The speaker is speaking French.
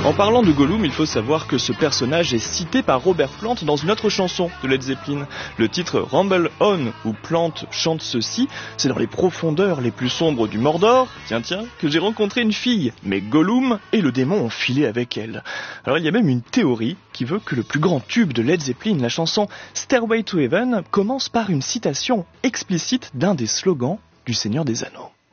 En parlant de Gollum, il faut savoir que ce personnage est cité par Robert Plant dans une autre chanson de Led Zeppelin. Le titre Ramble On, où Plant chante ceci, c'est dans les profondeurs les plus sombres du Mordor, tiens, que j'ai rencontré une fille, mais Gollum et le démon ont filé avec elle. Alors il y a même une théorie qui veut que le plus grand tube de Led Zeppelin, la chanson Stairway to Heaven, commence par une citation explicite d'un des slogans du Seigneur des Anneaux.